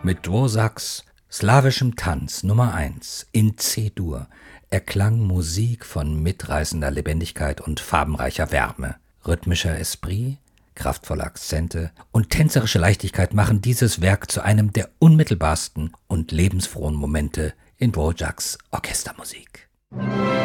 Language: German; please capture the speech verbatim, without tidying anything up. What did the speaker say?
Mit Dvořáks slawischem Tanz Nummer eins in C-Dur erklang Musik von mitreißender Lebendigkeit und farbenreicher Wärme. Rhythmischer Esprit, kraftvolle Akzente und tänzerische Leichtigkeit machen dieses Werk zu einem der unmittelbarsten und lebensfrohen Momente in Dvořáks Orchestermusik.